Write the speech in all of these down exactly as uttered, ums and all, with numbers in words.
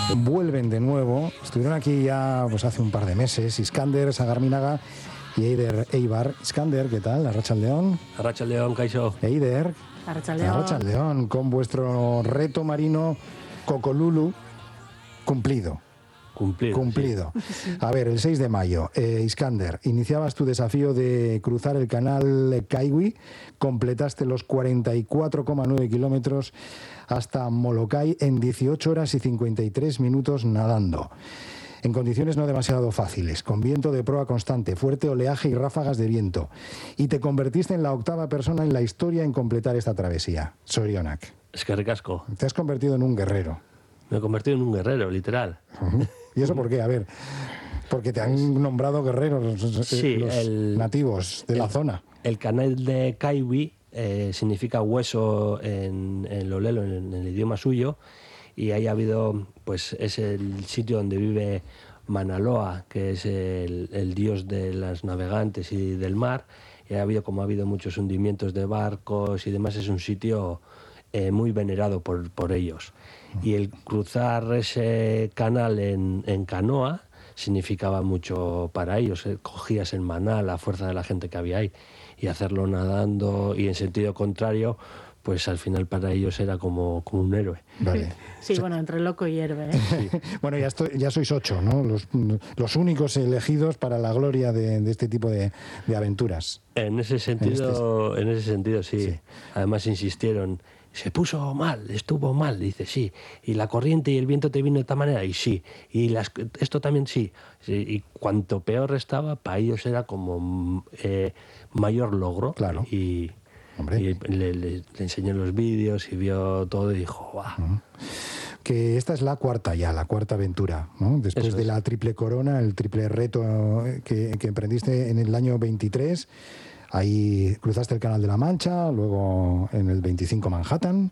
vuelven de nuevo. Estuvieron aquí ya pues hace un par de meses, Iskander, Sagarminaga y Eider Eibar. Iskander, ¿qué tal? Arratsaldeon. Arratsaldeon, Kaixo. Eider. Arratsaldeon. Arratsaldeon, con vuestro reto marino Cocolulu cumplido. Cumplido. Cumplido. Sí. A ver, el seis de mayo, eh, Iskander, iniciabas tu desafío de cruzar el canal Kaiwi, completaste los cuarenta y cuatro coma nueve kilómetros hasta Molokai en dieciocho horas y cincuenta y tres minutos nadando. En condiciones no demasiado fáciles, con viento de proa constante, fuerte oleaje y ráfagas de viento. Y te convertiste en la octava persona en la historia en completar esta travesía. Zorionak. Eskerrik asko. Te has convertido en un guerrero. Me he convertido en un guerrero, literal. Uh-huh. ¿Y eso por qué? A ver, porque te han nombrado guerreros sí, los el, nativos de el, la zona. El canal de Kaiwi eh, significa hueso en, en lolelo, en, en el idioma suyo, y ahí ha habido, pues es el sitio donde vive Manaloa, que es el, el dios de los navegantes y del mar, y ha habido, como ha habido muchos hundimientos de barcos y demás, es un sitio eh, muy venerado por, por ellos. Y el cruzar ese canal en, en canoa significaba mucho para ellos. Cogías el maná, la fuerza de la gente que había ahí, y hacerlo nadando y en sentido contrario, pues al final para ellos era como, como un héroe. Vale. Sí, sí, bueno, entre loco y héroe. ¿eh? Sí. Bueno, ya, estoy, ya sois ocho, ¿no? Los, los únicos elegidos para la gloria de, de este tipo de, de aventuras. En ese sentido, en, este... en ese sentido sí. sí. Además insistieron. Se puso mal, estuvo mal, dice, sí. Y la corriente y el viento te vino de esta manera, y sí. Y las, esto también sí. sí. Y cuanto peor estaba, para ellos era como eh, mayor logro. Claro. Y, Hombre. y le, le, le enseñé los vídeos y vio todo y dijo, ¡guau! Uh-huh. Que esta es la cuarta ya, la cuarta aventura, ¿no? Después Eso de es. la triple corona, el triple reto que, que emprendiste en el año veintitrés. Ahí cruzaste el Canal de la Mancha, luego en el veinticinco Manhattan,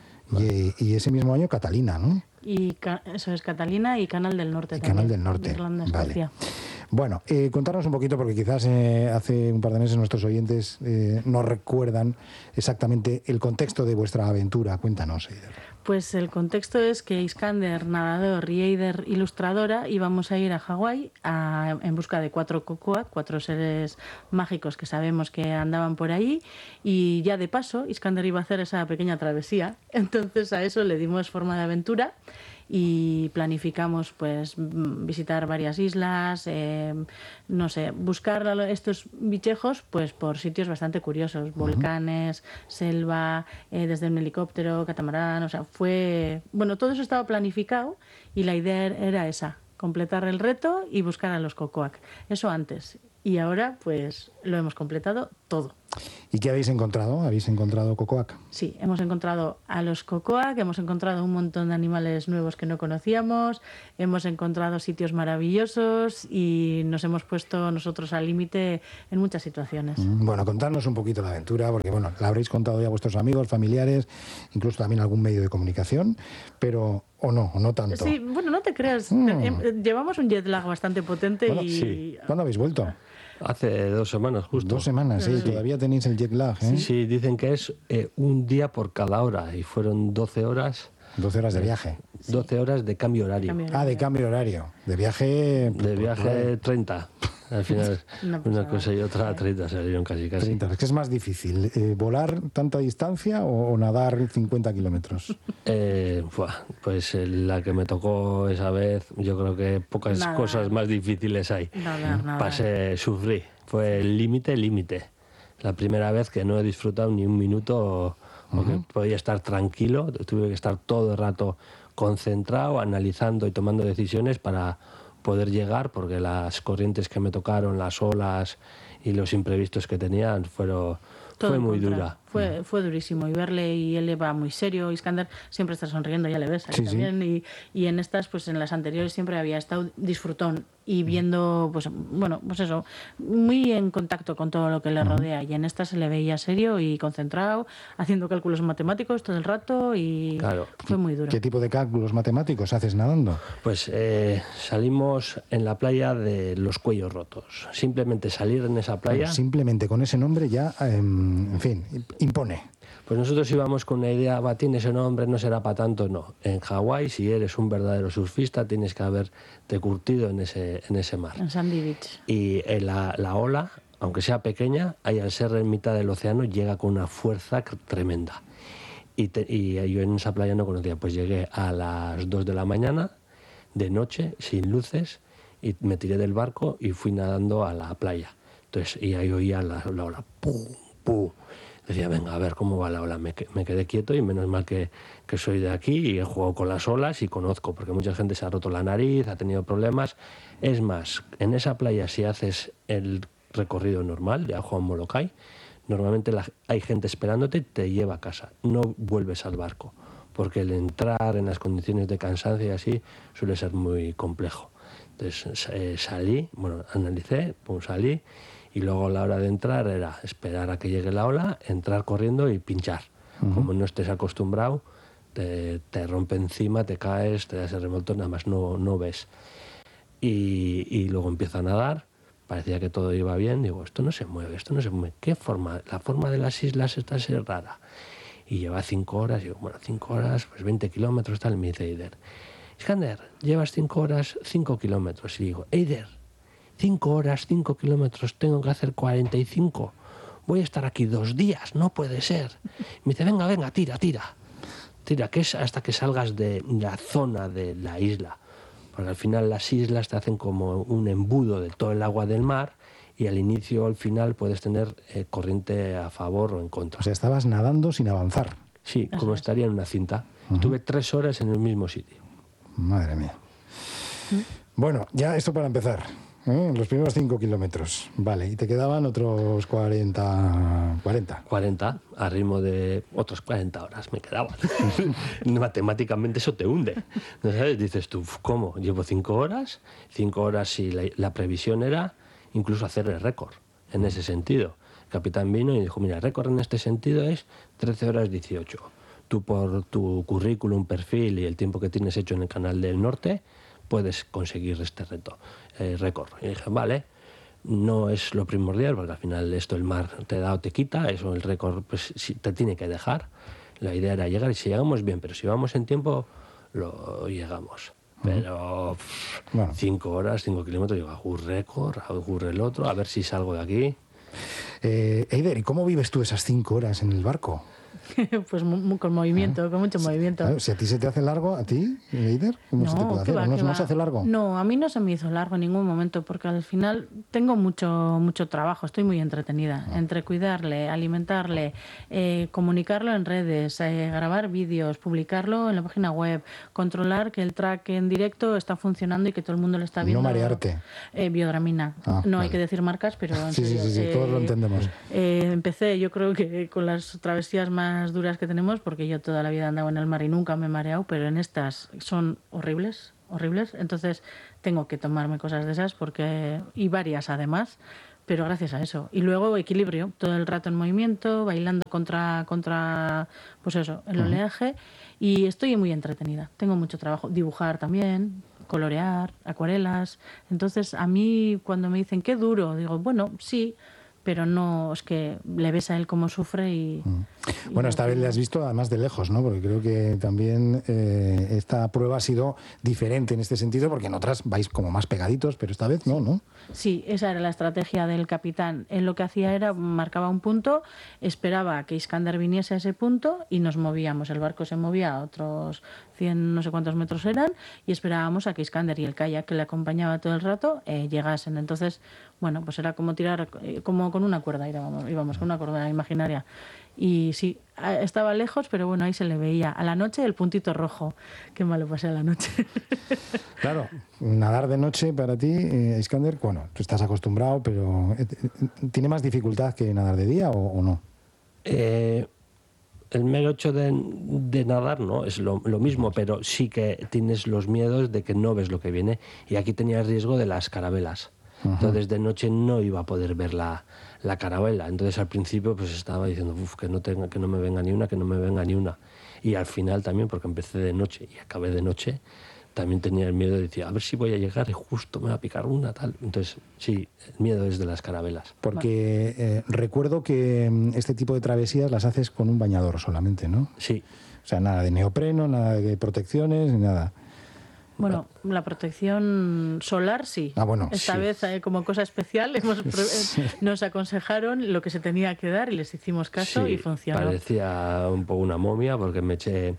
vale. y, y ese mismo año Catalina, ¿no? Y eso es Catalina y Canal del Norte y también. Canal del Norte, Irlanda, vale. Bueno, eh, contarnos un poquito, porque quizás eh, hace un par de meses nuestros oyentes eh, no recuerdan exactamente el contexto de vuestra aventura. Cuéntanos, Eider. Pues el contexto es que Iskander, nadador, y Eider, ilustradora, íbamos a ir a Hawái a, en busca de cuatro Cocoa, cuatro seres mágicos que sabemos que andaban por ahí, y ya de paso Iskander iba a hacer esa pequeña travesía. Entonces a eso le dimos forma de aventura y planificamos pues visitar varias islas, eh, no sé, buscar estos bichejos pues por sitios bastante curiosos, uh-huh. volcanes, selva, eh, desde un helicóptero, catamarán, o sea, fue... Bueno, todo eso estaba planificado y la idea era esa, completar el reto y buscar a los Cocoac. Eso antes. Y ahora pues lo hemos completado todo. ¿Y qué habéis encontrado? ¿Habéis encontrado Cocoac? Sí, hemos encontrado a los Cocoac, hemos encontrado un montón de animales nuevos que no conocíamos, hemos encontrado sitios maravillosos y nos hemos puesto nosotros al límite en muchas situaciones. Bueno, contadnos un poquito la aventura, porque bueno, la habréis contado ya a vuestros amigos, familiares, incluso también algún medio de comunicación, pero o no, o no tanto. Sí, bueno, no te creas, mm. llevamos un jet lag bastante potente bueno, y... Sí. ¿Cuándo habéis vuelto? Hace dos semanas, justo. Dos semanas, sí, sí. Todavía tenéis el jet lag, ¿eh? Sí, sí, dicen que es eh, un día por cada hora y fueron doce horas. doce horas de viaje. doce horas de cambio horario. Cambio horario. Ah, de cambio horario. De viaje... De viaje treinta. Al final, una, una cosa y otra, treinta salieron casi, casi. treinta. ¿Qué es más difícil? Eh, ¿Volar tanta distancia o, o nadar cincuenta kilómetros? Eh, pues la que me tocó esa vez, yo creo que pocas nada. cosas más difíciles hay. Nada, nada. Pasé, sufrí. Fue el límite, límite. La primera vez que no he disfrutado ni un minuto, porque uh-huh. podía estar tranquilo, tuve que estar todo el rato concentrado, analizando y tomando decisiones para poder llegar, porque las corrientes que me tocaron, las olas y los imprevistos que tenían fueron Todo fue muy contra. dura. Fue, fue durísimo y verle, y él va muy serio. Iskander siempre está sonriendo, ya le ves ahí sí, también. Sí. Y, y en estas, pues en las anteriores siempre había estado disfrutón y viendo, pues bueno, pues eso, muy en contacto con todo lo que le rodea. Y en esta se le veía serio y concentrado, haciendo cálculos matemáticos todo el rato y claro. fue muy duro. ¿Qué tipo de cálculos matemáticos haces nadando? Pues eh, salimos en la playa de los Cuellos Rotos. Simplemente salir en esa playa... Bueno, simplemente con ese nombre ya, eh, en fin, impone. Pues nosotros íbamos con una idea, va, tiene ese nombre, no será para tanto, no. En Hawái, si eres un verdadero surfista, tienes que haberte curtido en ese, en ese mar. En Sandy Beach. Y eh, la, la ola, aunque sea pequeña, ahí al ser en mitad del océano, llega con una fuerza tremenda. Y, te, y yo en esa playa no conocía, pues llegué a las dos de la mañana, de noche, sin luces, y me tiré del barco y fui nadando a la playa. Entonces, y ahí oía la, la ola, ¡pum, pum! Decía, venga, a ver cómo va la ola. Me, me quedé quieto y menos mal que, que soy de aquí y he jugado con las olas y conozco, porque mucha gente se ha roto la nariz, ha tenido problemas. Es más, en esa playa, si haces el recorrido normal de Ajo a Molokai, normalmente la, hay gente esperándote y te lleva a casa. No vuelves al barco, porque el entrar en las condiciones de cansancio y así suele ser muy complejo. Entonces eh, salí, bueno, analicé, pues salí, y luego a la hora de entrar era esperar a que llegue la ola, entrar corriendo y pinchar. Uh-huh. Como no estés acostumbrado, te, te rompe encima, te caes, te das el revoltón, nada más no, no ves. Y, y luego empiezo a nadar, parecía que todo iba bien, digo, esto no se mueve, esto no se mueve. ¿Qué forma? La forma de las islas está a ser rara. Y lleva cinco horas, digo, bueno, cinco horas, pues veinte kilómetros, tal, y me dice Eider, Iskander, llevas cinco horas, cinco kilómetros. Y digo, Eider, cinco horas, cinco kilómetros, tengo que hacer cuarenta y cinco. Voy a estar aquí dos días, no puede ser. Me dice, venga, venga, tira, tira. Tira, que es hasta que salgas de la zona de la isla. Porque al final las islas te hacen como un embudo de todo el agua del mar y al inicio o al final puedes tener eh, corriente a favor o en contra. O sea, estabas nadando sin avanzar. Sí, como estaría en una cinta. Uh-huh. Estuve tres horas en el mismo sitio. Madre mía. Bueno, ya esto para empezar. ¿eh? Los primeros cinco kilómetros. Vale, y te quedaban otros cuarenta. cuarenta. cuarenta, a ritmo de otros cuarenta horas me quedaban. Matemáticamente eso te hunde. ¿No sabes? Dices tú, ¿cómo? Llevo cinco horas. cinco horas y la, la previsión era incluso hacer el récord en ese sentido. El capitán vino y dijo, mira, el récord en este sentido es trece horas dieciocho. Tú por tu currículum, perfil y el tiempo que tienes hecho en el Canal del Norte, puedes conseguir este reto, eh, récord. Y dije, vale, no es lo primordial, porque al final esto el mar te da o te quita, eso el récord pues sí, te tiene que dejar. La idea era llegar, y si llegamos bien, pero si vamos en tiempo, lo llegamos. Pero pff, bueno. cinco horas, cinco kilómetros, digo, hago un récord, hago el otro, a ver si salgo de aquí. Eh, Eider, ¿y cómo vives tú esas cinco horas en el barco? Pues muy, con movimiento, ¿Ah? con mucho movimiento. Claro, si a ti se te hace largo, ¿a ti, Eider? ¿Cómo no, se te puede hacer? Va, ¿No, ¿No se hace largo? No, a mí no se me hizo largo en ningún momento, porque al final tengo mucho mucho trabajo, estoy muy entretenida. Ah. Entre cuidarle, alimentarle, eh, comunicarlo en redes, eh, grabar vídeos, publicarlo en la página web, controlar que el track en directo está funcionando y que todo el mundo lo está viendo. No marearte. Eh, biodramina. Ah, no vale. hay que decir marcas, pero en sí, serio, sí, sí, sí, eh, todos lo entendemos. Eh, empecé, yo creo que con las travesías más duras que tenemos, porque yo toda la vida he andado en el mar y nunca me he mareado, pero en estas son horribles, horribles, entonces tengo que tomarme cosas de esas, porque y varias además, pero gracias a eso. Y luego equilibrio, todo el rato en movimiento, bailando contra, contra pues eso, el oleaje, y estoy muy entretenida, tengo mucho trabajo, dibujar también, colorear, acuarelas, entonces a mí cuando me dicen qué duro, digo, bueno, sí, pero no, es que le ves a él cómo sufre y... Mm. y bueno, esta no, vez le has visto además de lejos, ¿no? Porque creo que también eh, esta prueba ha sido diferente en este sentido, porque en otras vais como más pegaditos, pero esta vez no, ¿no? Sí, esa era la estrategia del capitán. Él lo que hacía era, marcaba un punto, esperaba que Iskander viniese a ese punto y nos movíamos. El barco se movía a otros cien, no sé cuántos metros eran, y esperábamos a que Iskander y el kayak que le acompañaba todo el rato eh, llegasen. Entonces, bueno, pues era como tirar, eh, como con una cuerda, íbamos, íbamos con una cuerda imaginaria. Y sí, estaba lejos, pero bueno, ahí se le veía. A la noche el puntito rojo. Qué malo pasé a la noche. Claro, nadar de noche para ti, eh, Iskander, bueno, tú estás acostumbrado, pero ¿tiene más dificultad que nadar de día o, o no? Eh, el mero hecho de, de nadar no es lo, lo mismo, pero sí que tienes los miedos de que no ves lo que viene. Y aquí tenía el riesgo de las carabelas. Uh-huh. Entonces de noche no iba a poder ver la, la carabela. Entonces al principio pues estaba diciendo uf, que no tenga, que no me venga ni una, que no me venga ni una. Y al final también, porque empecé de noche y acabé de noche, también tenía el miedo, decía, a ver si voy a llegar y justo me va a picar una, tal. Entonces, sí, el miedo es de las carabelas. Porque eh, recuerdo que este tipo de travesías las haces con un bañador solamente, ¿no? Sí. O sea, nada de neopreno, nada de protecciones, ni nada. Bueno, la protección solar sí. Ah, bueno, Esta sí. vez, eh, como cosa especial, hemos, Sí. nos aconsejaron lo que se tenía que dar y les hicimos caso Sí, y funcionó. parecía un poco una momia porque me eché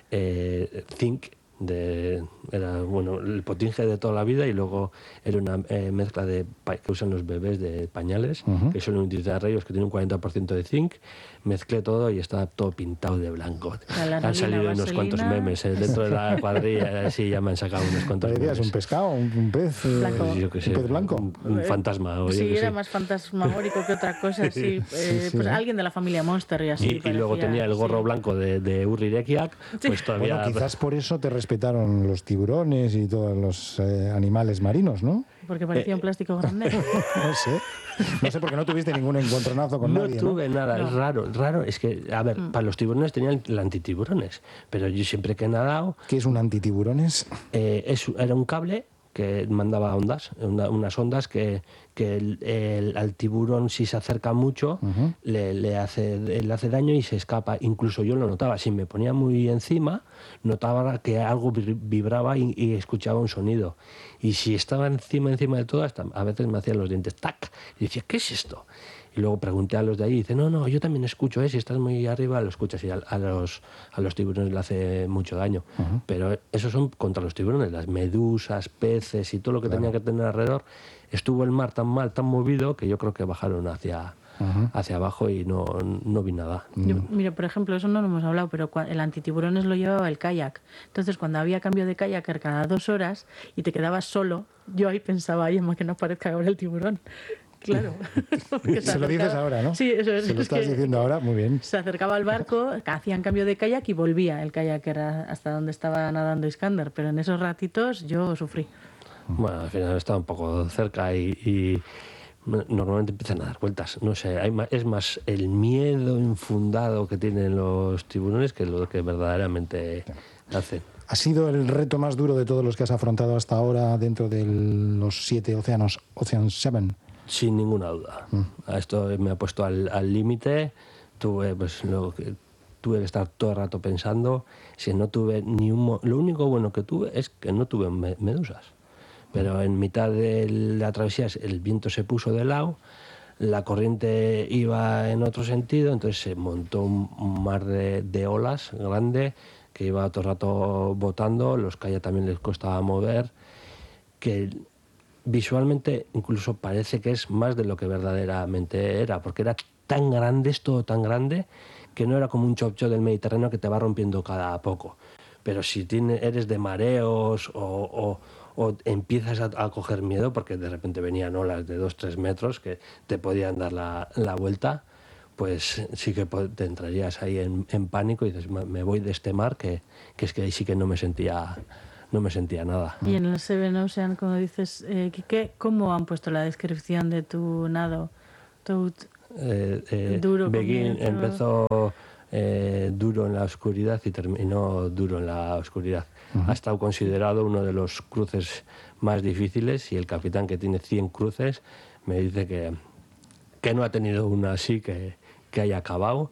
eh, zinc, de, era bueno el potinge de toda la vida y luego era una eh, mezcla de pa- que usan los bebés de pañales, Uh-huh. que son utilizar rayos que tienen un cuarenta por ciento de zinc. Mezclé todo y estaba todo pintado de blanco. Lanolina, Han salido unos vaselina. cuantos memes eh, dentro de la cuadrilla, sí, ya me han sacado unos cuantos Parecías memes. un pescado, un, un pez, eh, Blanco. Pues yo qué sé, un pez blanco. un, un fantasma. O yo Sí, qué era sé. más fantasmagórico que otra cosa, sí. Eh, sí, pues ¿eh? alguien de la familia Monster y así. Y, y luego parecía, tenía el gorro sí. blanco de, de Uri Rekiak, pues todavía... Bueno, quizás por eso te respetaron los tiburones y todos los eh, animales marinos, ¿no? Porque parecía un plástico grande. No sé. No sé, porque no tuviste ningún encontronazo con no nadie, tuve ¿no? nada, No. es raro, raro, es que, a ver, para los tiburones tenían el antitiburones, pero yo siempre que he nadado, ¿Qué es un antitiburones? eh, es- era un cable que mandaba ondas, una- unas ondas que, que el, el- al tiburón si se acerca mucho Ujú. le, le hace, le hace daño y se escapa. Incluso yo lo notaba, si me ponía muy encima, notaba que algo vibr- vibraba y, y escuchaba un sonido. Y si estaba encima, encima de todo, hasta a veces me hacían los dientes ¡tac! Y decía, ¿qué es esto? Y luego pregunté a los de ahí y dice, no, no, yo también escucho, ¿eh? Si estás muy arriba lo escuchas y a, a los, a los tiburones le hace mucho daño. Ujú. Pero esos son contra los tiburones, las medusas, peces y todo lo que Claro. tenía que tener alrededor. Estuvo el mar tan mal, tan movido, que yo creo que bajaron hacia, Ujú. hacia abajo y no, no vi nada. Yo, mira, por ejemplo, eso no lo hemos hablado, pero cua- el antitiburones lo llevaba el kayak. Entonces, cuando había cambio de kayak cada dos horas y te quedabas solo, yo ahí pensaba, ay, Emma, que no aparezca ahora el tiburón. Claro. Porque Se lo dices acercaba- ahora, ¿no? Sí, eso es. Se lo es estás que diciendo ahora, muy bien. Se acercaba al barco, hacían cambio de kayak y volvía el kayak era hasta donde estaba nadando Iskander. Pero en esos ratitos yo sufrí. Bueno, al final estaba un poco cerca y, y normalmente empiezan a dar vueltas. No sé, hay ma- es más el miedo infundado que tienen los tiburones que lo que verdaderamente hacen. ¿Ha sido el reto más duro de todos los que has afrontado hasta ahora dentro de los siete océanos, Ocean Seven? Sin ninguna duda. A esto me ha puesto al al límite. Tuve, pues, lo que, tuve que estar todo el rato pensando. Si no tuve ni un... mo- Lo único bueno que tuve es que no tuve me- medusas. Pero en mitad de la travesía el viento se puso de lado, la corriente iba en otro sentido, entonces se montó un un mar de, de olas grande que iba todo el rato botando, los kayaks también les costaba mover, que visualmente incluso parece que es más de lo que verdaderamente era, porque era tan grande, es todo tan grande, que no era como un chop-chop del Mediterráneo que te va rompiendo cada poco. Pero si tiene, eres de mareos o, o, o empiezas a, a coger miedo, porque de repente venían olas de dos tres metros que te podían dar la, la vuelta, pues sí que po- te entrarías ahí en, en pánico y dices, "Me- me voy de este mar", que, que es que ahí sí que no me sentía, no me sentía nada. Y en el Seven Ocean, como dices, eh, Quique, ¿cómo han puesto la descripción de tu nado? Tout. Eh, eh, Duro Begin comienzo. empezó eh, duro en la oscuridad y terminó duro en la oscuridad. Ha estado considerado uno de los cruces más difíciles y el capitán, que tiene cien cruces, me dice que, que no ha tenido una así que, que haya acabado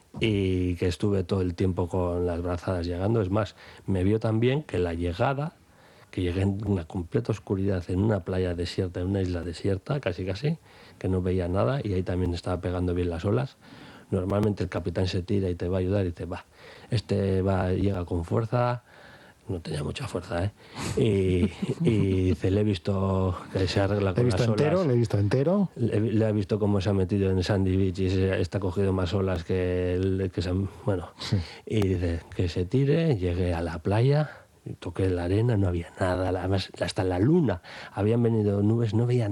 y que estuve todo el tiempo con las brazadas llegando. Es más, me vio también que la llegada, que llegué en una completa oscuridad en una playa desierta, en una isla desierta, casi casi, que no veía nada y ahí también estaba pegando bien las olas. Normalmente el capitán se tira y te va a ayudar y te va. Este va, llega con fuerza, no tenía mucha fuerza, ¿eh? Y, y dice, le he visto que se arregla Le he con visto las entero, olas. le he visto entero. Le, le he visto cómo se ha metido en Sandy Beach y se, está cogido más olas que, el, que se han- bueno. Sí. Y dice que se tire, llegué a la playa, toqué la arena, no había nada, además hasta en la luna habían venido nubes, no veía nada.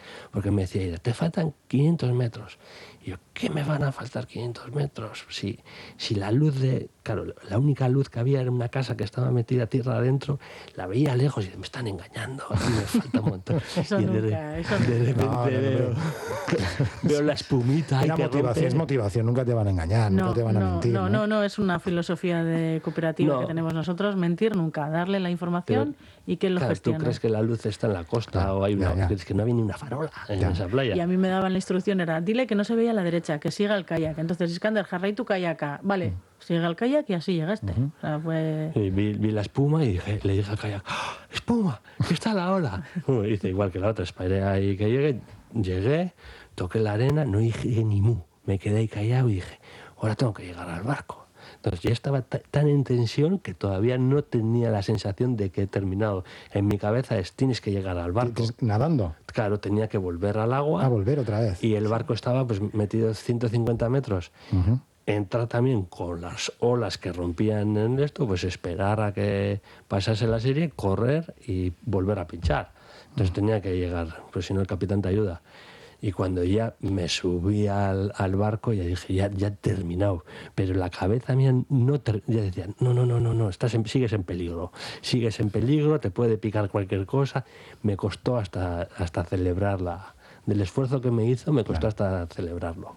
porque me decía, te faltan quinientos metros. Y yo, ¿qué me van a faltar quinientos metros? Si, si la luz de... Claro, la única luz que había era una casa que estaba metida tierra adentro, la veía lejos y me están engañando, a mí me falta un montón. Eso y nunca, de, eso de repente No, no, no, veo, veo la espumita ahí Era que motivación, rompe. es motivación, nunca te van a engañar, No, nunca te van a no, mentir. no, no, no, es una filosofía de cooperativa No. que tenemos nosotros, mentir nunca, darle la información Pero, y que él lo claro, gestione. ¿tú crees que la luz está en la costa Claro, o hay una, ya, ya. es que no había ni una farola en Ya. esa playa? Y a mí me daban la instrucción, era, dile que no se veía a la derecha, que siga el kayak. Entonces, Iskander, jarrái tu kayak. Vale, sigue el kayak y así llegaste. O sea, fue... Y vi, vi la espuma y dije, le dije al kayak, ¡Ah, espuma, que está la ola. Y hice igual que la otra, esperé ahí que llegue, llegué, toqué la arena, no dije ni mu, me quedé ahí callado y dije, ahora tengo que llegar al barco. Entonces ya estaba t- tan en tensión que todavía no tenía la sensación de que he terminado. En mi cabeza es, tienes que llegar al barco. Tienes- Nadando, Claro, tenía que volver al agua. a volver otra vez. Y el barco estaba pues metido ciento cincuenta metros. Ujú. Entrar también con las olas que rompían en esto, pues esperar a que pasase la serie, correr y volver a pinchar. Entonces tenía que llegar, pues si no el capitán te ayuda. Y cuando ya me subí al, al barco, ya dije, ya, ya he terminado. Pero la cabeza mía no ter- ya decía, no, no, no, no, no, estás en- sigues en peligro. Sigues en peligro, te puede picar cualquier cosa. Me costó hasta, hasta celebrarla. Del esfuerzo que me hizo, me costó hasta celebrarlo.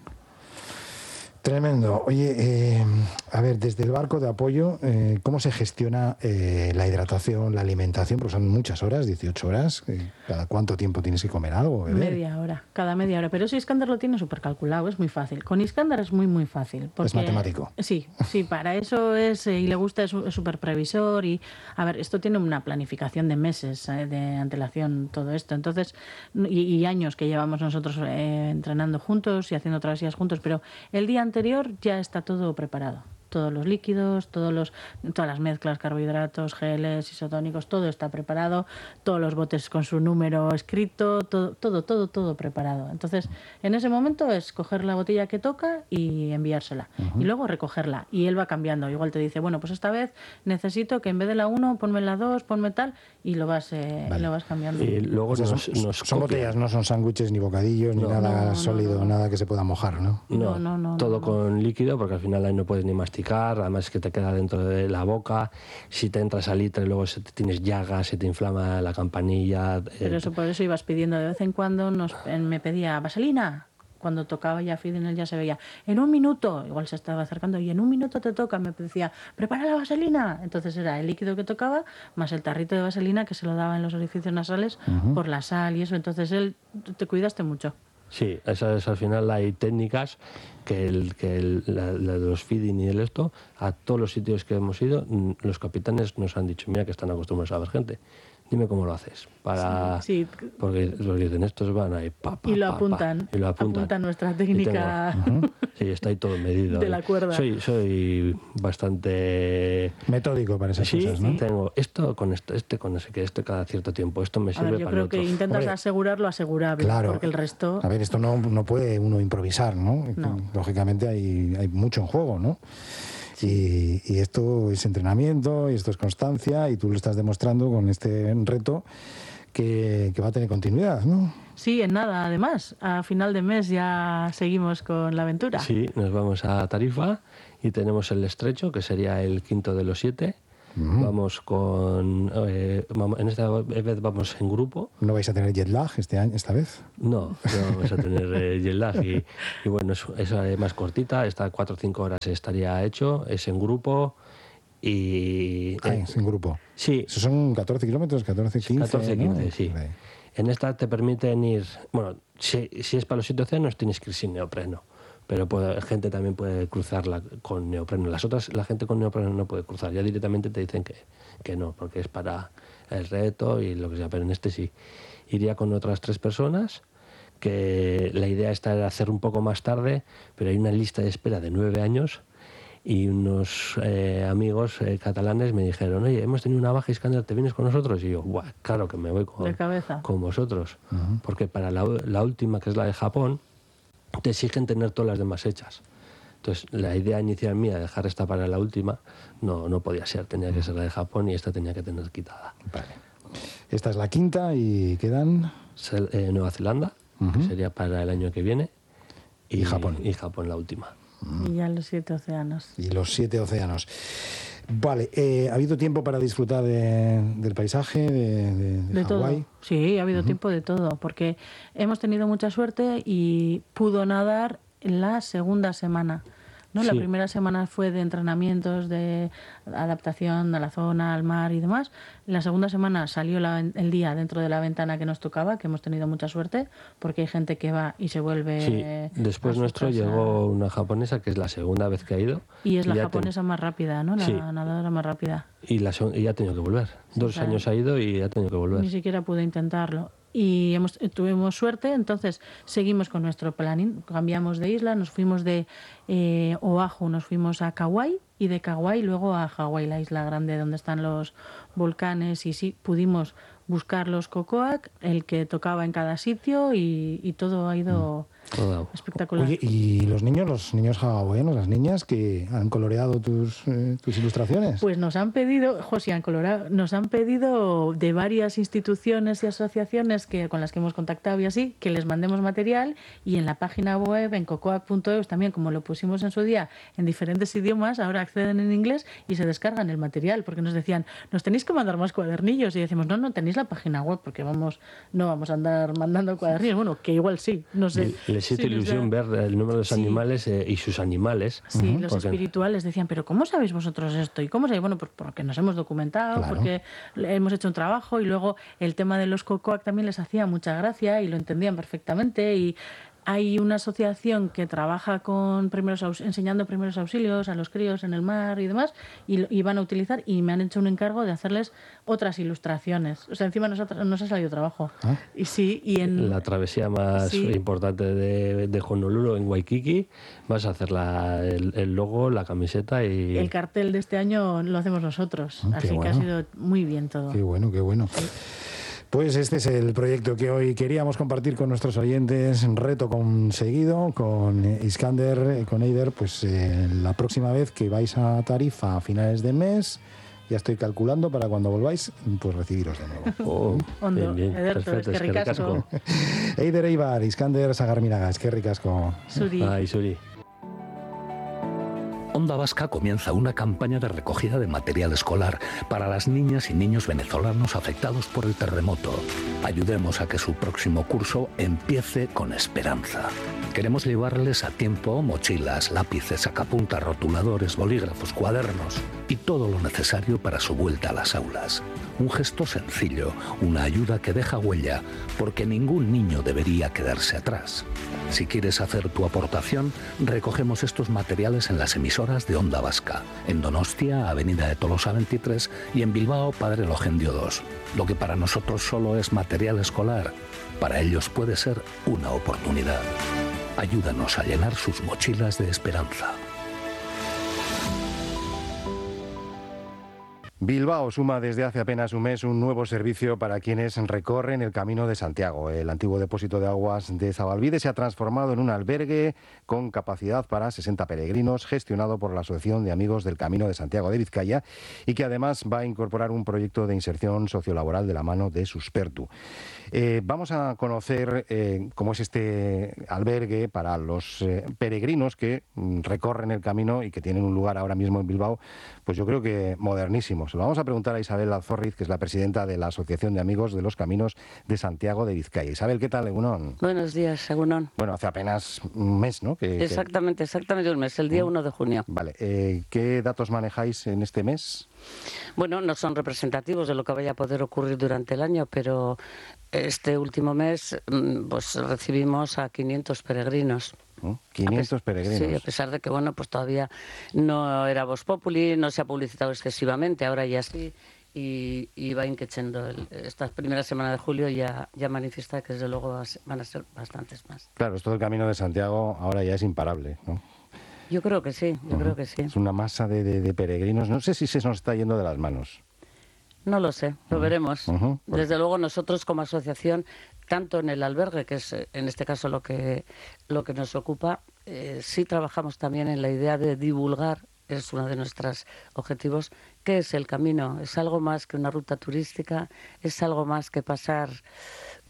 Tremendo. Oye, eh, a ver, desde el barco de apoyo, eh, ¿cómo se gestiona eh, la hidratación, la alimentación? Porque son muchas horas, dieciocho horas. eh, ¿Cada cuánto tiempo tienes que comer algo, beber? Media hora, cada media hora. Pero eso Iskander lo tiene súper calculado, es muy fácil. Con Iskander es muy, muy fácil. Porque, Es matemático. Sí, sí, para eso es, eh, y le gusta, es es súper previsor. Y, a ver, esto tiene una planificación de meses eh, de antelación, todo esto. Entonces, y, y años que llevamos nosotros eh, entrenando juntos y haciendo travesías juntos, pero el día anterior ya está todo preparado. Todos los líquidos, todos los, todas las mezclas, carbohidratos, geles, isotónicos, todo está preparado, todos los botes con su número escrito, todo, todo, todo, todo preparado. Entonces, en ese momento es coger la botella que toca y enviársela. Uh-huh. Y luego recogerla. Y él va cambiando. Igual te dice, bueno, pues esta vez necesito que en vez de la uno, ponme la dos, ponme tal, y lo vas, eh, vale. lo vas cambiando. Y luego O sea, nos, son, nos son copia. botellas, no son sándwiches, ni bocadillos, ni No. nada No, no, sólido, no. nada que se pueda mojar, ¿no? No, No, no, no, todo no, no. con líquido, porque al final ahí no puedes ni masticar, además es que te queda dentro de la boca, si te entras al litre luego se te, tienes llagas, se te inflama la campanilla. Pero eh, eso por eso ibas pidiendo de vez en cuando, nos, me pedía vaselina. Cuando tocaba ya feed en él ya se veía, en un minuto, igual se estaba acercando, y en un minuto te toca, me decía, prepara la vaselina. Entonces era el líquido que tocaba, más el tarrito de vaselina que se lo daba en los orificios nasales uh-huh. por la sal y eso. Entonces él, te cuidaste mucho. Sí, esas, al final hay técnicas que, el, que el, la, la de los feeding y el esto, a todos los sitios que hemos ido, los capitanes nos han dicho, mira que están acostumbrados a ver gente, dime cómo lo haces. Para, sí, sí. Porque los dicen, estos van ahí, pa, pa, y, lo pa, apuntan, pa, y lo apuntan. apuntan nuestra técnica. Tengo, uh-huh. Sí, está ahí todo medido. De la cuerda. Soy, soy bastante... metódico para esas sí, cosas, ¿no? Tengo esto con esto, este con ese, que esto cada cierto tiempo, esto me sirve a ver, yo para creo el otro. que intentas Hombre, asegurar lo asegurable, claro. porque el resto... A ver, esto no, no puede uno improvisar, ¿no? No. Lógicamente hay, hay mucho en juego, ¿no? Y, y esto es entrenamiento, y esto es constancia, y tú lo estás demostrando con este reto que, que va a tener continuidad, ¿no? Sí, en nada, además. A final de mes ya seguimos con la aventura. Sí, nos vamos a Tarifa y tenemos el estrecho, que sería el quinto de los siete. Uh-huh. Vamos con... Eh, en esta vez vamos en grupo. ¿No vais a tener jet lag este año, esta vez? No, no vamos a tener eh, jet lag. Y, y bueno, es, es más cortita, está cuatro o cinco horas estaría hecho, es en grupo y... Ah, eh, es en grupo. Sí. Eso son catorce kilómetros, catorce, quince, catorce, quince, ¿no? sí. Right. En esta te permiten ir... Bueno, si, si es para los siete océanos tienes que ir sin neopreno. Pero puede, gente también puede cruzarla con neopreno. Las otras, la gente con neopreno no puede cruzar. Ya directamente te dicen que, que no, porque es para el reto y lo que sea. Pero en este sí. Iría con otras tres personas, que la idea esta era hacer un poco más tarde, pero hay una lista de espera de nueve años y unos eh, amigos eh, catalanes me dijeron, oye, hemos tenido una baja, Iskander, ¿te vienes con nosotros? Y yo, Buah, claro que me voy con, de cabeza. con vosotros. Uh-huh. Porque para la, la última, que es la de Japón, te exigen tener todas las demás hechas. Entonces, la idea inicial mía de dejar esta para la última no, no podía ser. Tenía que ser la de Japón y esta tenía que tener quitada. Vale. Esta es la quinta y quedan... Eh, Nueva Zelanda, uh-huh. que sería para el año que viene. Y, y Japón. Y Japón la última. Y ya los siete océanos. Y los siete océanos. Vale, eh, ¿ha habido tiempo para disfrutar de, del paisaje de, de, de, de Hawái? Todo. Sí, ha habido uh-huh. tiempo de todo, porque hemos tenido mucha suerte y pudo nadar en la segunda semana. ¿No? Sí. La primera semana fue de entrenamientos, de adaptación a la zona, al mar y demás. La segunda semana salió la, el día dentro de la ventana que nos tocaba, que hemos tenido mucha suerte, porque hay gente que va y se vuelve... Sí, después nuestro casa. Llegó una japonesa, que es la segunda vez que ha ido. Y es y la japonesa ten... más rápida, ¿no? La sí. nadadora más rápida. Y, la, y ha tenido que volver. Sí, Dos claro. años ha ido y ha tenido que volver. Ni siquiera pude intentarlo. Y hemos, tuvimos suerte, entonces seguimos con nuestro planning, cambiamos de isla, nos fuimos de eh, Oahu, nos fuimos a Kauai y de Kauai luego a Hawái, la isla grande donde están los volcanes, y sí, pudimos buscar los cocoac, el que tocaba en cada sitio, y, y todo ha ido oh. espectacular. Oye, ¿y los niños, los niños hawaianos, las niñas que han coloreado tus, eh, tus ilustraciones? Pues nos han pedido, José, han colorado, nos han pedido de varias instituciones y asociaciones que con las que hemos contactado y así, que les mandemos material, y en la página web, en cocoac punto e u, también, como lo pusimos en su día en diferentes idiomas, ahora acceden en inglés y se descargan el material, porque nos decían, nos tenéis que mandar más cuadernillos, y decimos, no, no, tenéis la página web, porque vamos, no vamos a andar mandando cuadernillos, bueno, que igual sí, no sé. Les hizo sí, ilusión ver el número de los sí. animales eh, y sus animales. Sí, uh-huh. los porque... espirituales decían, pero ¿cómo sabéis vosotros esto? ¿Y cómo sabéis? Bueno, pues porque nos hemos documentado, claro. porque hemos hecho un trabajo, y luego el tema de los cocoac también les hacía mucha gracia y lo entendían perfectamente. Y hay una asociación que trabaja con primeros aus- enseñando primeros auxilios a los críos en el mar y demás, y, y van a utilizar, y me han hecho un encargo de hacerles otras ilustraciones. O sea, encima nos ha, nos ha salido trabajo. ¿Ah? Y sí, y en la travesía más sí. importante de, de Honolulu, en Waikiki, vas a hacer la, el, el logo, la camiseta y... El cartel de este año lo hacemos nosotros, ah, así bueno. que ha sido muy bien todo. Qué bueno, qué bueno. Sí. Pues este es el proyecto que hoy queríamos compartir con nuestros oyentes. Reto conseguido con Iskander, con Eider. Pues eh, la próxima vez que vais a Tarifa a finales de mes, ya estoy calculando para cuando volváis, pues recibiros de nuevo. Oh, Ondo, bien, bien. Ederto, Perfecto, es que ricasco. Eider Eibar, Iskander Sagarminaga, es que ricasco. Suri. Ay, Suri. Onda Vasca comienza una campaña de recogida de material escolar para las niñas y niños venezolanos afectados por el terremoto. Ayudemos a que su próximo curso empiece con esperanza. Queremos llevarles a tiempo mochilas, lápices, sacapuntas, rotuladores, bolígrafos, cuadernos y todo lo necesario para su vuelta a las aulas. Un gesto sencillo, una ayuda que deja huella, porque ningún niño debería quedarse atrás. Si quieres hacer tu aportación, recogemos estos materiales en las emisoras de Onda Vasca, en Donostia, Avenida de Tolosa veintitrés, y en Bilbao, Padre Logendio dos. Lo que para nosotros solo es material escolar, para ellos puede ser una oportunidad. Ayúdanos a llenar sus mochilas de esperanza. Bilbao suma desde hace apenas un mes un nuevo servicio para quienes recorren el Camino de Santiago. El antiguo depósito de aguas de Zabalbide se ha transformado en un albergue con capacidad para sesenta peregrinos, gestionado por la Asociación de Amigos del Camino de Santiago de Vizcaya, y que además va a incorporar un proyecto de inserción sociolaboral de la mano de Suspertu. Eh, vamos a conocer eh, cómo es este albergue para los eh, peregrinos que mm, recorren el camino y que tienen un lugar ahora mismo en Bilbao, pues yo creo que modernísimo. Se lo vamos a preguntar a Isabel Alzorriz, que es la presidenta de la Asociación de Amigos de los Caminos de Santiago de Vizcaya. Isabel, ¿qué tal, Egunon? Buenos días, Egunon. Bueno, hace apenas un mes, ¿no? Que, exactamente, que... exactamente un mes, el día uno de junio. Vale, eh, ¿qué datos manejáis en este mes? Bueno, no son representativos de lo que vaya a poder ocurrir durante el año, pero este último mes pues recibimos a quinientos peregrinos. quinientos peregrinos. Sí, a pesar de que, bueno, pues todavía no era Vox Populi, no se ha publicitado excesivamente, ahora ya sí, y, y va inquechando. Esta primera semana de julio ya, ya manifiesta que desde luego van a ser bastantes más. Claro, esto del Camino de Santiago ahora ya es imparable, ¿no? Yo creo que sí, yo uh-huh. creo que sí. Es una masa de, de, de peregrinos, no sé si se nos está yendo de las manos. No lo sé, lo uh-huh. veremos. Uh-huh. Desde luego nosotros como asociación, tanto en el albergue, que es en este caso lo que, lo que nos ocupa, eh, sí trabajamos también en la idea de divulgar, es uno de nuestros objetivos, qué es el camino. Es algo más que una ruta turística, es algo más que pasar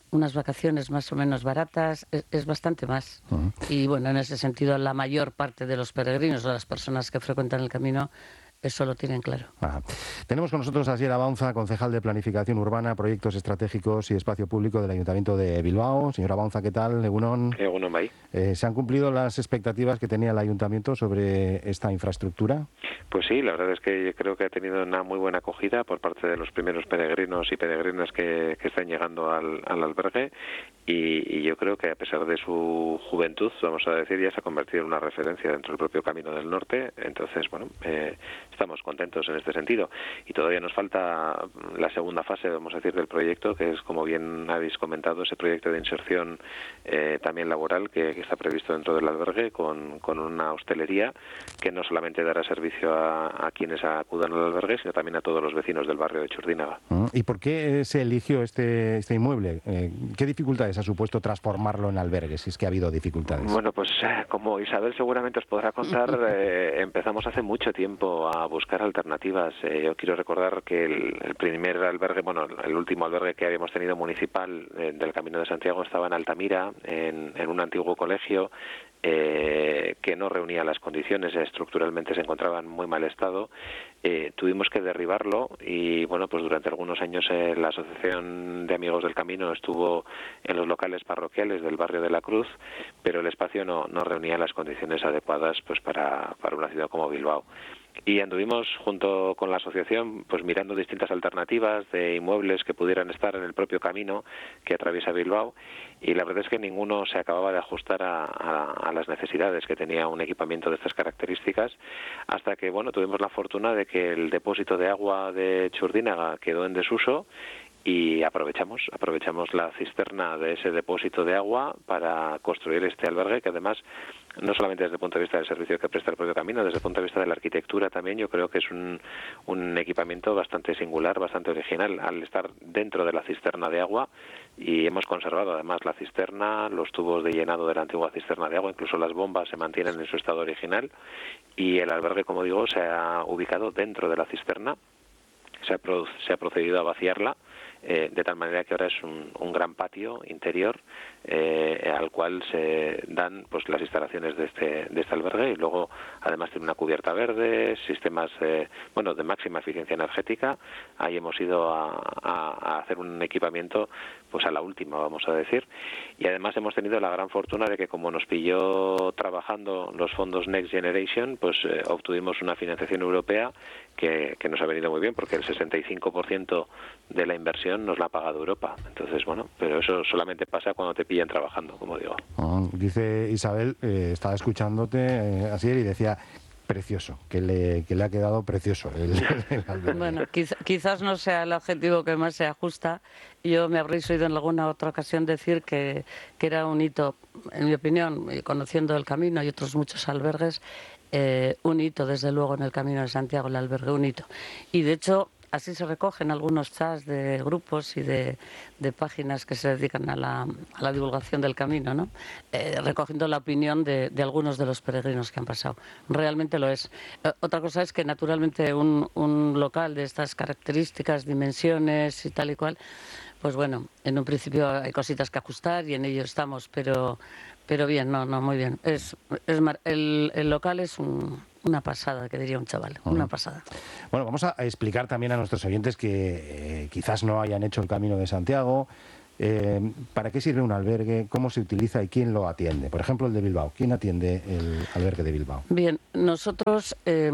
unas vacaciones más o menos baratas, es, es bastante más. Uh-huh. Y bueno, en ese sentido, la mayor parte de los peregrinos o las personas que frecuentan el camino eso lo tienen claro. Ajá. Tenemos con nosotros a Asier Abaunza, concejal de Planificación Urbana, Proyectos Estratégicos y Espacio Público del Ayuntamiento de Bilbao. Señora Abaunza, ¿qué tal? Egunon. Egunon, Bay. Eh, ¿Se han cumplido las expectativas que tenía el Ayuntamiento sobre esta infraestructura? Pues sí, la verdad es que yo creo que ha tenido una muy buena acogida por parte de los primeros peregrinos y peregrinas que, que están llegando al, al albergue y, y yo creo que a pesar de su juventud, vamos a decir, ya se ha convertido en una referencia dentro del propio Camino del Norte. Entonces, bueno, eh, estamos contentos en este sentido y todavía nos falta la segunda fase, vamos a decir, del proyecto, que es, como bien habéis comentado, ese proyecto de inserción eh, también laboral que, que está previsto dentro del albergue con, con una hostelería que no solamente dará servicio a, a quienes acudan al albergue, sino también a todos los vecinos del barrio de Churdínaga. ¿Y por qué se eligió este, este inmueble? Eh, ¿Qué dificultades ha supuesto transformarlo en albergue, si es que ha habido dificultades? Bueno, pues como Isabel seguramente os podrá contar, eh, empezamos hace mucho tiempo a buscar alternativas. Eh, yo quiero recordar que el, el primer albergue, bueno, el último albergue que habíamos tenido municipal eh, del Camino de Santiago estaba en Altamira, en, en un antiguo colegio eh, que no reunía las condiciones, estructuralmente se encontraba en muy mal estado. Eh, tuvimos que derribarlo y, bueno, pues durante algunos años eh, la Asociación de Amigos del Camino estuvo en los locales parroquiales del barrio de la Cruz, pero el espacio no, no reunía las condiciones adecuadas pues para, para una ciudad como Bilbao. Y anduvimos junto con la asociación pues mirando distintas alternativas de inmuebles que pudieran estar en el propio camino que atraviesa Bilbao y la verdad es que ninguno se acababa de ajustar a, a, a las necesidades que tenía un equipamiento de estas características, hasta que bueno tuvimos la fortuna de que el depósito de agua de Churdínaga quedó en desuso y aprovechamos aprovechamos la cisterna de ese depósito de agua para construir este albergue, que además no solamente desde el punto de vista del servicio que presta el propio camino, desde el punto de vista de la arquitectura también, yo creo que es un, un equipamiento bastante singular, bastante original, al estar dentro de la cisterna de agua, y hemos conservado además la cisterna, los tubos de llenado de la antigua cisterna de agua, incluso las bombas se mantienen en su estado original, y el albergue, como digo, se ha ubicado dentro de la cisterna, se ha, pro, se ha procedido a vaciarla, Eh, de tal manera que ahora es un, un gran patio interior eh, al cual se dan pues las instalaciones de este de este albergue y luego además tiene una cubierta verde, sistemas eh, bueno de máxima eficiencia energética. Ahí hemos ido a, a, a hacer un equipamiento pues a la última, vamos a decir, y además hemos tenido la gran fortuna de que como nos pilló trabajando los fondos Next Generation, pues eh, obtuvimos una financiación europea que, que nos ha venido muy bien porque el sesenta y cinco por ciento de la inversión nos la ha pagado Europa. Entonces, bueno, pero eso solamente pasa cuando te pillan trabajando, como digo. Oh, dice Isabel, eh, estaba escuchándote, eh, Asier, y decía precioso, que le, que le ha quedado precioso el, el albergue. Bueno, quiz, quizás no sea el adjetivo que más se ajusta. Yo me habréis oído en alguna otra ocasión decir que, que era un hito, en mi opinión, conociendo el camino y otros muchos albergues, eh, un hito, desde luego, en el Camino de Santiago, el albergue, un hito. Y de hecho, así se recogen algunos chats de grupos y de, de páginas que se dedican a la, a la divulgación del camino, ¿no? Eh, recogiendo la opinión de, de algunos de los peregrinos que han pasado. Realmente lo es. Eh, otra cosa es que, naturalmente, un, un local de estas características, dimensiones y tal y cual, pues bueno, en un principio hay cositas que ajustar y en ello estamos, pero, pero bien, no, no, muy bien. Es, es mar, el, el local es un... Una pasada, que diría un chaval, uh-huh. Una pasada. Bueno, vamos a explicar también a nuestros oyentes que eh, quizás no hayan hecho el Camino de Santiago. Eh, ¿Para qué sirve un albergue? ¿Cómo se utiliza y quién lo atiende? Por ejemplo, el de Bilbao. ¿Quién atiende el albergue de Bilbao? Bien, nosotros eh,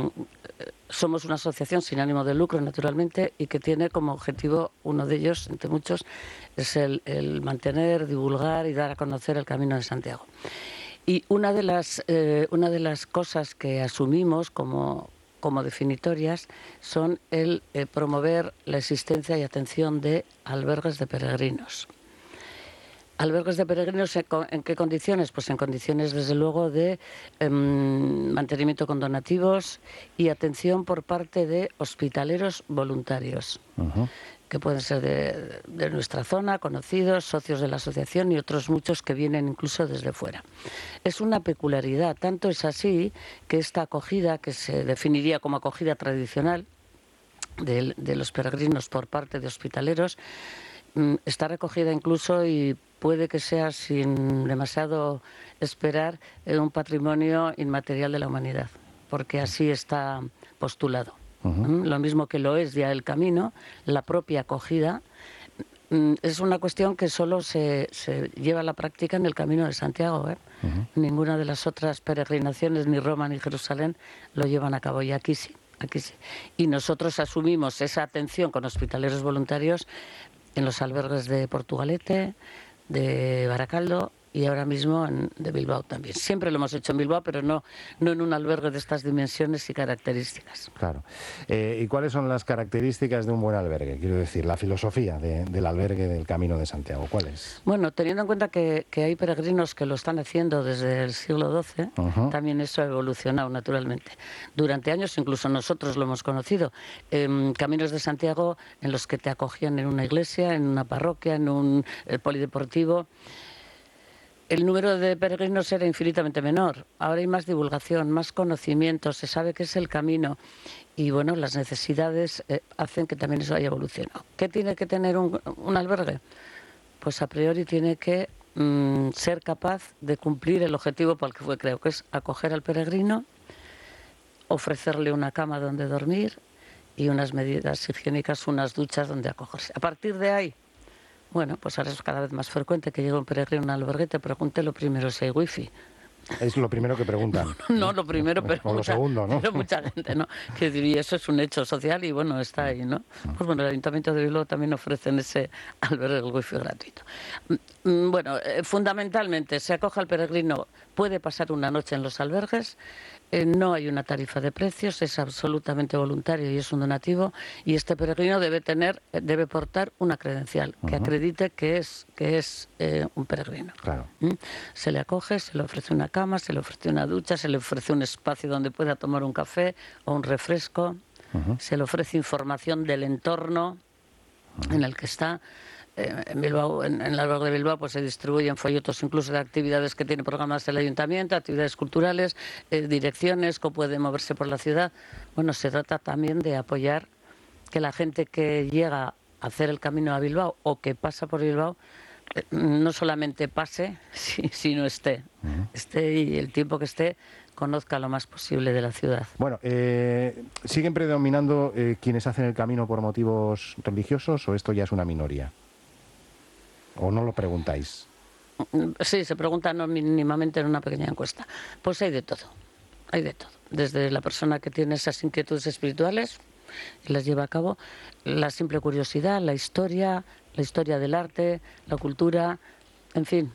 somos una asociación sin ánimo de lucro, naturalmente, y que tiene como objetivo, uno de ellos, entre muchos, es el, el mantener, divulgar y dar a conocer el Camino de Santiago. Y una de las eh, una de las cosas que asumimos como, como definitorias son el eh, promover la existencia y atención de albergues de peregrinos. ¿Albergues de peregrinos en qué condiciones? Pues en condiciones, desde luego, de eh, mantenimiento con donativos y atención por parte de hospitaleros voluntarios. Uh-huh. Que pueden ser de, de nuestra zona, conocidos, socios de la asociación y otros muchos que vienen incluso desde fuera. Es una peculiaridad, tanto es así que esta acogida, que se definiría como acogida tradicional de, de los peregrinos por parte de hospitaleros, mm, está recogida incluso y puede que sea, sin demasiado esperar, eh, un patrimonio inmaterial de la humanidad, porque así está postulado. Uh-huh. ¿Mm? Lo mismo que lo es ya el camino, la propia acogida. Es una cuestión que solo se, se lleva a la práctica en el Camino de Santiago, ¿eh? Uh-huh. Ninguna de las otras peregrinaciones, ni Roma ni Jerusalén, lo llevan a cabo, y aquí sí, aquí sí. Y nosotros asumimos esa atención con hospitaleros voluntarios en los albergues de Portugalete, de Baracaldo y ahora mismo en, de Bilbao también. Siempre lo hemos hecho en Bilbao, pero no, no en un albergue de estas dimensiones y características. Claro. Eh, ¿Y cuáles son las características de un buen albergue? Quiero decir, la filosofía de, del albergue del Camino de Santiago, ¿cuál es? Bueno, teniendo en cuenta que, que hay peregrinos que lo están haciendo desde el siglo doce, uh-huh. también eso ha evolucionado naturalmente. Durante años, incluso nosotros lo hemos conocido, eh, Caminos de Santiago en los que te acogían en una iglesia, en una parroquia, en un eh, polideportivo. El número de peregrinos era infinitamente menor. Ahora hay más divulgación, más conocimiento, se sabe qué es el camino y, bueno, las necesidades eh, hacen que también eso haya evolucionado. ¿Qué tiene que tener un, un albergue? Pues a priori tiene que mm, ser capaz de cumplir el objetivo para el que fue creado, que es acoger al peregrino, ofrecerle una cama donde dormir y unas medidas higiénicas, unas duchas donde acogerse. A partir de ahí, bueno, pues ahora es cada vez más frecuente que llegue un peregrino a un albergue y te pregunte lo primero si hay wifi. Es lo primero que preguntan. No, no lo primero, pero, o lo mucha, segundo, ¿no? pero mucha gente, ¿no? Que diría, eso es un hecho social y bueno, está ahí, ¿no? Pues bueno, el Ayuntamiento de Bilbao también ofrece en ese albergue el wifi gratuito. Bueno, eh, fundamentalmente se acoge al peregrino, puede pasar una noche en los albergues. Eh, no hay una tarifa de precios, es absolutamente voluntario y es un donativo, y este peregrino debe tener, debe portar una credencial que uh-huh. acredite que es que es eh, un peregrino. Claro. ¿Mm? Se le acoge, se le ofrece una cama, se le ofrece una ducha, se le ofrece un espacio donde pueda tomar un café o un refresco, uh-huh. se le ofrece información del entorno uh-huh. en el que está. En Bilbao, en, en el albergue de Bilbao, pues se distribuyen folletos incluso de actividades que tiene programadas el ayuntamiento, actividades culturales, eh, direcciones, cómo puede moverse por la ciudad. Bueno, se trata también de apoyar que la gente que llega a hacer el camino a Bilbao o que pasa por Bilbao, eh, no solamente pase, sino esté. Uh-huh. Esté y el tiempo que esté conozca lo más posible de la ciudad. Bueno, eh, ¿siguen predominando eh, quienes hacen el camino por motivos religiosos o esto ya es una minoría? ¿O no lo preguntáis? Sí, se pregunta no mínimamente en una pequeña encuesta. Pues hay de todo, hay de todo. Desde la persona que tiene esas inquietudes espirituales y las lleva a cabo, la simple curiosidad, la historia, la historia del arte, la cultura, en fin,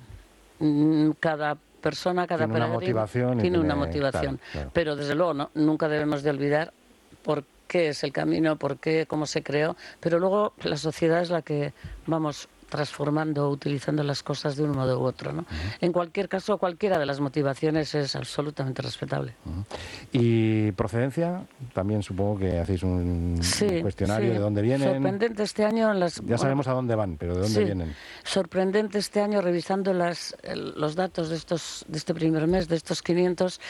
cada persona, cada tiene una motivación tiene, tiene una motivación. Claro, claro. Pero desde luego no, nunca debemos de olvidar por qué es el camino, por qué, cómo se creó, pero luego la sociedad es la que vamos transformando, utilizando las cosas de un modo u otro, ¿no? Uh-huh. En cualquier caso, cualquiera de las motivaciones es absolutamente respetable. Uh-huh. ¿Y procedencia? También supongo que hacéis un, sí, un cuestionario sí. de dónde vienen. Sorprendente este año. Las, ya bueno, sabemos a dónde van, pero ¿de dónde sí, vienen? Sorprendente este año, revisando las, el, los datos de, estos, de este primer mes, de estos quinientos.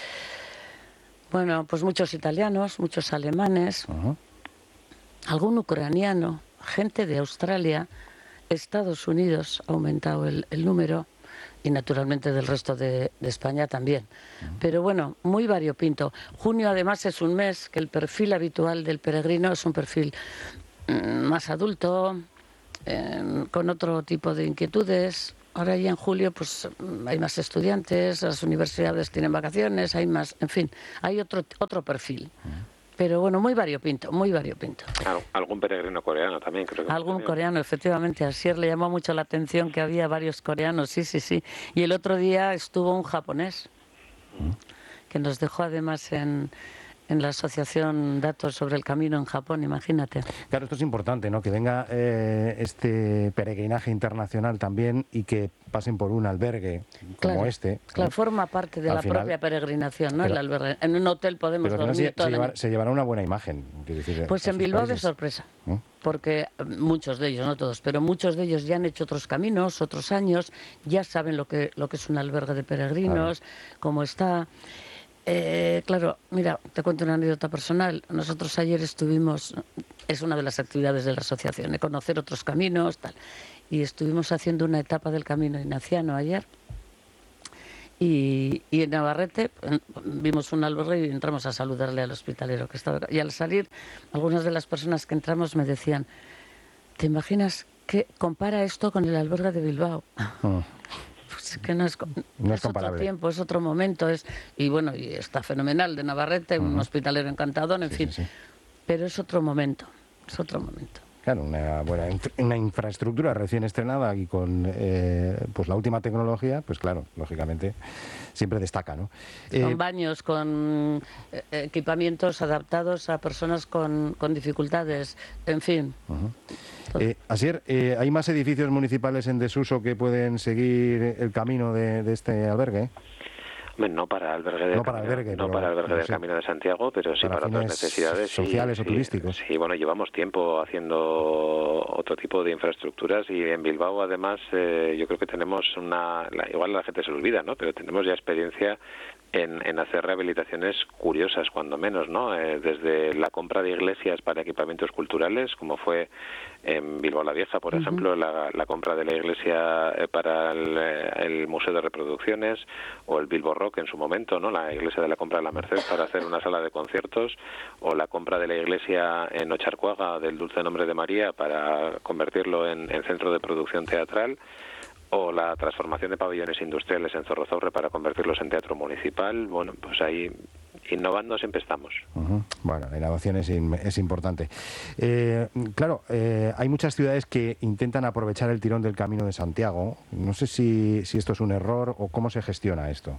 Bueno, pues muchos italianos, muchos alemanes, uh-huh. algún ucraniano, gente de Australia. Estados Unidos ha aumentado el, el número y naturalmente del resto de, de España también. Pero bueno, muy variopinto. Junio además es un mes que el perfil habitual del peregrino es un perfil mmm, más adulto, eh, con otro tipo de inquietudes. Ahora ya en julio pues hay más estudiantes, las universidades tienen vacaciones, hay más, en fin, hay otro, otro perfil. Pero bueno, muy variopinto, muy variopinto. Algún peregrino coreano también, creo que. Algún coreano, efectivamente. A Asier le llamó mucho la atención que había varios coreanos, sí, sí, sí. Y el otro día estuvo un japonés, que nos dejó además en, en la asociación datos sobre el camino en Japón, imagínate. Claro, esto es importante, ¿no? Que venga eh, este peregrinaje internacional también y que pasen por un albergue como claro, este. Claro, ¿no? forma parte de Al la final, propia peregrinación, ¿no? Pero, el albergue. En un hotel podemos pero dormir se, todo se, el llevar, se llevará una buena imagen. Decir, pues en Bilbao de sorpresa, ¿eh? Porque muchos de ellos, no todos, pero muchos de ellos ya han hecho otros caminos, otros años, ya saben lo que, lo que es un albergue de peregrinos, claro. Cómo está. Eh, claro, mira, te cuento una anécdota personal. Nosotros ayer estuvimos, es una de las actividades de la asociación, de conocer otros caminos, tal. y estuvimos haciendo una etapa del Camino Ignaciano ayer. Y, y en Navarrete vimos un albergue y entramos a saludarle al hospitalero que estaba. Y al salir, algunas de las personas que entramos me decían, ¿te imaginas que compara esto con el albergue de Bilbao? Oh. Pues que no es, no es, es otro tiempo, es otro momento. Es, y bueno, y está fenomenal de Navarrete, uh-huh. un hospitalero encantador, en sí, fin. Sí, sí. Pero es otro momento, es otro momento. Claro, una buena infra- una infraestructura recién estrenada y con eh, pues la última tecnología, pues claro, lógicamente siempre destaca, ¿no? Eh, con baños, con eh, equipamientos adaptados a personas con, con dificultades, en fin. Uh-huh. Eh, Asier, eh, ¿hay más edificios municipales en desuso que pueden seguir el camino de, de este albergue? No para albergue del, no para camino, albergue, no pero, para albergue del sí. Camino de Santiago, pero sí para, para otras necesidades sociales y, o turísticos. Sí, sí, bueno, llevamos tiempo haciendo otro tipo de infraestructuras y en Bilbao además eh, yo creo que tenemos una, la, igual la gente se lo olvida, ¿no? Pero tenemos ya experiencia en, en hacer rehabilitaciones curiosas, cuando menos, ¿no? Eh, desde la compra de iglesias para equipamientos culturales, como fue en Bilbao la Vieja, por uh-huh. ejemplo, la, la compra de la iglesia para el, el Museo de Reproducciones, o el Bilbo Rock en su momento, ¿no? La iglesia de la Compra de la Merced para hacer una sala de conciertos, o la compra de la iglesia en Ocharcuaga del Dulce Nombre de María para convertirlo en, en centro de producción teatral, o la transformación de pabellones industriales en Zorrozaurre para convertirlos en teatro municipal. Bueno, pues ahí innovando siempre estamos. Uh-huh. Bueno, la innovación es, es importante. Eh, claro, eh, hay muchas ciudades que intentan aprovechar el tirón del Camino de Santiago. No sé si, si esto es un error o cómo se gestiona esto.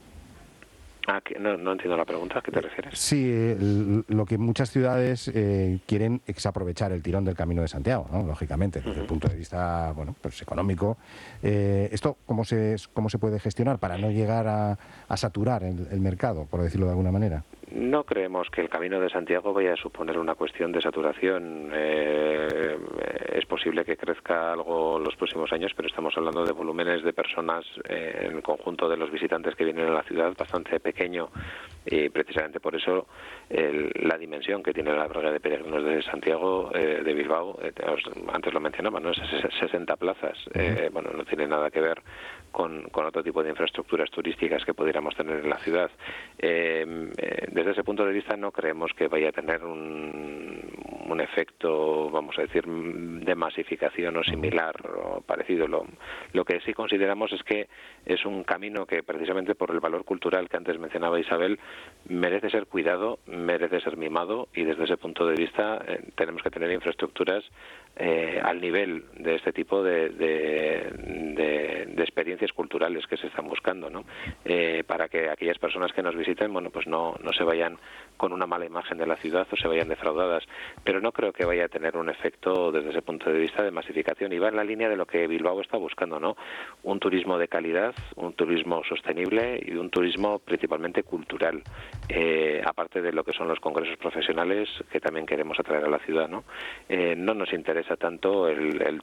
Ah, que no, no entiendo la pregunta. ¿A qué te refieres? Sí, eh, lo que muchas ciudades eh, quieren es aprovechar el tirón del Camino de Santiago, ¿no? Lógicamente, desde uh-huh. el punto de vista, bueno, pues económico. Eh, ¿Esto cómo se cómo se puede gestionar para no llegar a, a saturar el, el mercado, por decirlo de alguna manera? No creemos que el Camino de Santiago vaya a suponer una cuestión de saturación. Eh, es posible que crezca algo los próximos años, pero estamos hablando de volúmenes de personas eh, en el conjunto de los visitantes que vienen a la ciudad bastante pequeño, y precisamente por eso el, la dimensión que tiene la albergue de peregrinos de Santiago, eh, de Bilbao, eh, antes lo mencionaba, ¿no? Esas sesenta plazas, eh, bueno, no tiene nada que ver con, con otro tipo de infraestructuras turísticas que pudiéramos tener en la ciudad. Eh, eh, desde ese punto de vista no creemos que vaya a tener un, un efecto, vamos a decir, de masificación o similar o parecido. Lo, lo que sí consideramos es que es un camino que precisamente por el valor cultural que antes mencionaba Isabel merece ser cuidado, merece ser mimado, y desde ese punto de vista eh, tenemos que tener infraestructuras eh, al nivel de este tipo de, de, de, de experiencias culturales que se están buscando, ¿no? Eh, para que aquellas personas que nos visiten, bueno, pues no, no se vayan con una mala imagen de la ciudad o se vayan defraudadas, pero no creo que vaya a tener un efecto desde ese punto de vista de masificación, y va en la línea de lo que Bilbao está buscando, ¿no? Un turismo de calidad, un turismo sostenible y un turismo principalmente cultural, eh, aparte de lo que son los congresos profesionales que también queremos atraer a la ciudad, ¿no? Eh, no nos interesa tanto el, el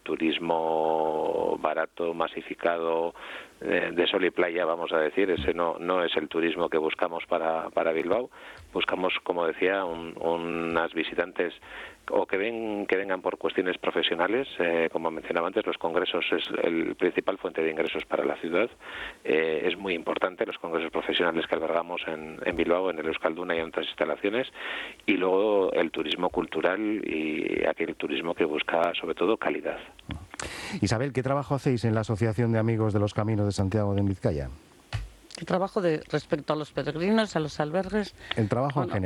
turismo barato, masificado, eh, de sol y playa, vamos a decir. Ese no, no es el turismo que buscamos para, para Bilbao. Buscamos, como decía, un, unas visitantes o que ven que vengan por cuestiones profesionales, eh, como mencionaba antes, los congresos es el principal fuente de ingresos para la ciudad. Eh, es muy importante los congresos profesionales que albergamos en, en Bilbao, en el Euskalduna y en otras instalaciones, y luego el turismo cultural y aquel turismo que busca sobre todo calidad. Isabel, ¿qué trabajo hacéis en la Asociación de Amigos de los Caminos de Santiago de Vizcaya? El trabajo de respecto a los peregrinos, a los albergues. El trabajo en general.